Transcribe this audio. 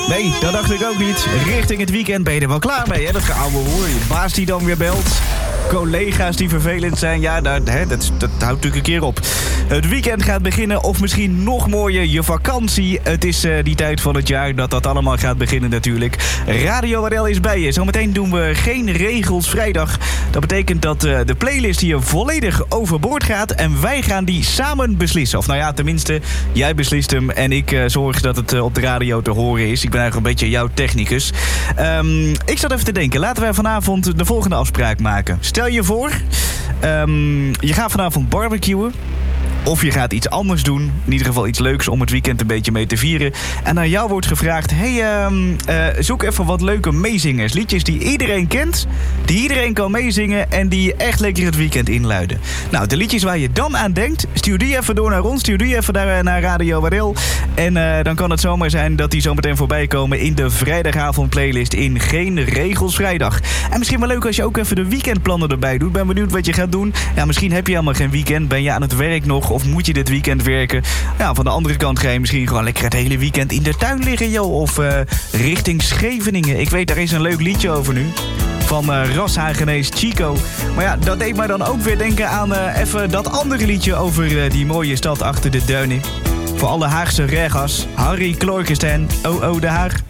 Nee, dat dacht ik ook niet. Richting het weekend ben je er wel klaar mee, hè? Dat geouwe hoor. Je baas die dan weer belt. Collega's die vervelend zijn. Ja, dat houdt natuurlijk een keer op. Het weekend gaat beginnen. Of misschien nog mooier, je vakantie. Het is die tijd van het jaar dat allemaal gaat beginnen natuurlijk. Radio Wadel is bij je. Zometeen doen we geen regels vrijdag. Dat betekent dat de playlist hier volledig overboord gaat. En wij gaan die samen beslissen. Of nou ja, tenminste, jij beslist hem. En ik zorg dat het op de radio te horen is. Ik ben eigenlijk een beetje jouw technicus. Ik zat even te denken. Laten wij vanavond de volgende afspraak maken. Stel je voor, je gaat vanavond barbecuen. Of je gaat iets anders doen. In ieder geval iets leuks om het weekend een beetje mee te vieren. En aan jou wordt gevraagd... zoek even wat leuke meezingers. Liedjes die iedereen kent. Die iedereen kan meezingen. En die echt lekker het weekend inluiden. Nou, de liedjes waar je dan aan denkt... stuur die even door naar ons. Stuur die even naar Radio Wadel. En dan kan het zomaar zijn dat die zometeen voorbij komen... in de vrijdagavond playlist in Geen Regels Vrijdag. En misschien wel leuk als je ook even de weekendplannen erbij doet. Ben benieuwd wat je gaat doen. Ja, misschien heb je helemaal geen weekend. Ben je aan het werk nog... of moet je dit weekend werken? Ja, van de andere kant ga je misschien gewoon lekker het hele weekend in de tuin liggen, joh. Of richting Scheveningen. Ik weet, daar is een leuk liedje over nu. Van Rashagenees Chico. Maar ja, dat deed mij dan ook weer denken aan even dat andere liedje over die mooie stad achter de duinen. Voor alle Haagse regas. Harry Kloorkestein. Oh, de Haag.